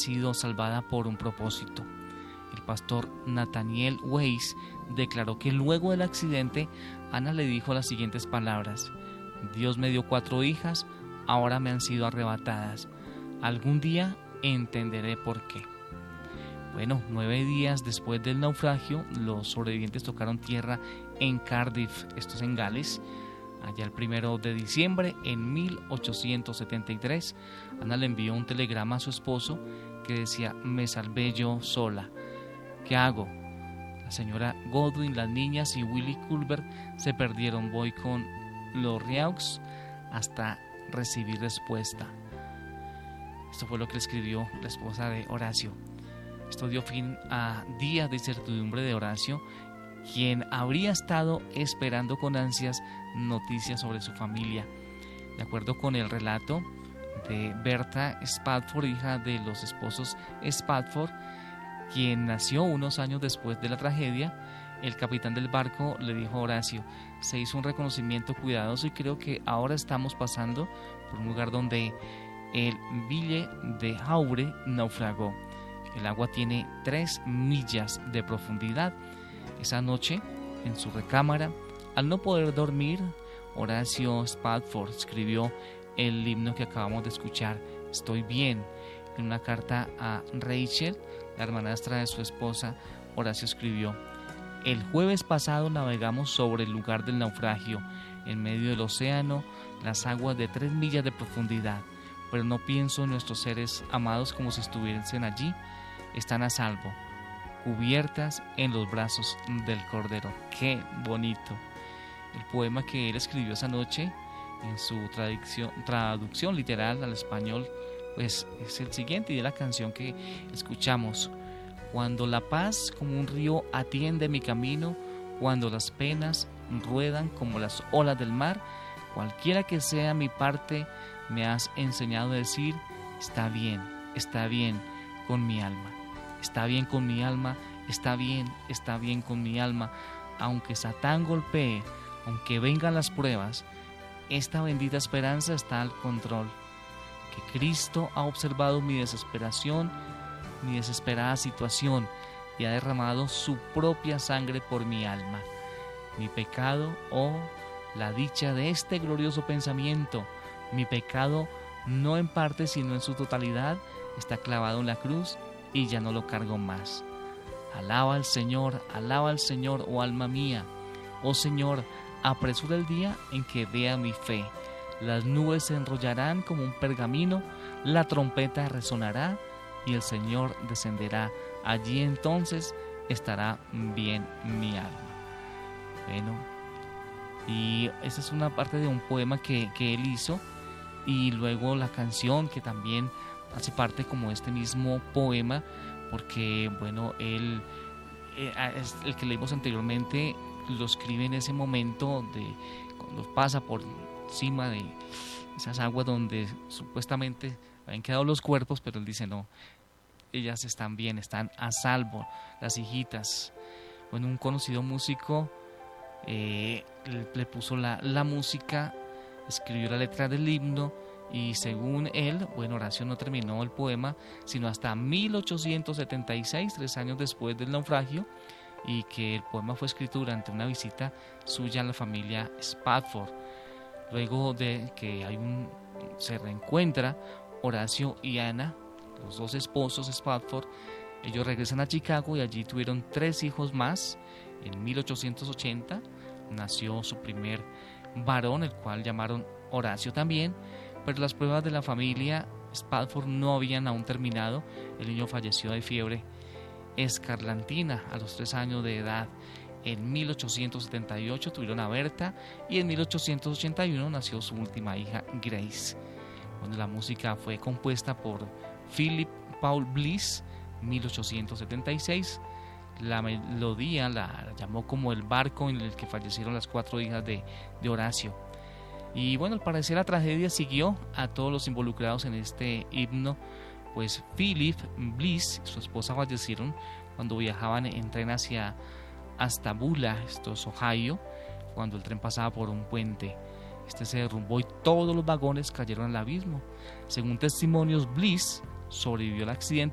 sido salvada por un propósito. El pastor Nathaniel Weiss declaró que luego del accidente, Ana le dijo las siguientes palabras: Dios me dio 4 hijas, ahora me han sido arrebatadas. Algún día entenderé por qué. Bueno, 9 días después del naufragio, los sobrevivientes tocaron tierra en Cardiff, esto es en Gales. Allá el 1 de diciembre, en 1873, Ana le envió un telegrama a su esposo que decía: me salvé yo sola. ¿Qué hago? La señora Godwin, las niñas y Willy Culver se perdieron. Voy con los Riaux hasta recibir respuesta. Esto fue lo que le escribió la esposa de Horacio. Esto dio fin a días de incertidumbre de Horacio, quien habría estado esperando con ansias noticias sobre su familia. De acuerdo con el relato de Bertha Spafford, hija de los esposos Spafford, quien nació unos años después de la tragedia, el capitán del barco le dijo a Horacio: se hizo un reconocimiento cuidadoso y creo que ahora estamos pasando por un lugar donde el Ville de Haure naufragó. El agua tiene 3 millas de profundidad. Esa noche, en su recámara, al no poder dormir, Horacio Spafford escribió el himno que acabamos de escuchar, Estoy bien. En una carta a Rachel, la hermanastra de su esposa, Horacio escribió: el jueves pasado navegamos sobre el lugar del naufragio, en medio del océano, las aguas de 3 millas de profundidad, pero no pienso en nuestros seres amados como si estuviesen allí. Están a salvo, cubiertas en los brazos del Cordero. ¡Qué bonito! El poema que él escribió esa noche, en su traducción literal al español, pues es el siguiente, y de la canción que escuchamos: cuando la paz como un río atiende mi camino, cuando las penas ruedan como las olas del mar, cualquiera que sea mi parte, me has enseñado a decir: está bien con mi alma. Está bien con mi alma, está bien con mi alma. Aunque Satán golpee, aunque vengan las pruebas, esta bendita esperanza está al control. Que Cristo ha observado mi desesperación, mi desesperada situación, y ha derramado su propia sangre por mi alma. Mi pecado, la dicha de este glorioso pensamiento, mi pecado, no en parte sino en su totalidad, está clavado en la cruz y ya no lo cargo más. Alaba al Señor, oh alma mía. Oh Señor, apresura el día en que vea mi fe. Las nubes se enrollarán como un pergamino, la trompeta resonará y el Señor descenderá. Allí entonces estará bien mi alma. Bueno, y esa es una parte de un poema que él hizo, y luego la canción que también hace parte como de este mismo poema, porque bueno, él, el que leímos anteriormente, lo escribe en ese momento de cuando pasa por encima de esas aguas donde supuestamente habían quedado los cuerpos, pero él dice: no, ellas están bien, están a salvo, las hijitas. Bueno, un conocido músico le puso la música, escribió la letra del himno, y según él, bueno, Horacio no terminó el poema sino hasta 1876, 3 años después del naufragio, y que el poema fue escrito durante una visita suya a la familia Spafford. Luego de que se reencuentra Horacio y Ana, los 2 esposos Spafford, ellos regresan a Chicago y allí tuvieron 3 hijos más. En 1880 nació su primer varón, el cual llamaron Horacio también, pero las pruebas de la familia Spafford no habían aún terminado. El niño falleció de fiebre escarlatina a los 3 años de edad. En 1878 tuvieron a Berta y en 1881 nació su última hija, Grace. Bueno, la música fue compuesta por Philip Paul Bliss, 1876. La melodía la llamó como el barco en el que fallecieron las 4 hijas de Horacio. Y bueno, al parecer la tragedia siguió a todos los involucrados en este himno, pues Philip Bliss y su esposa fallecieron cuando viajaban en tren hasta Bula, esto es Ohio, cuando el tren pasaba por un puente. Este se derrumbó y todos los vagones cayeron al abismo. Según testimonios, Bliss sobrevivió al accidente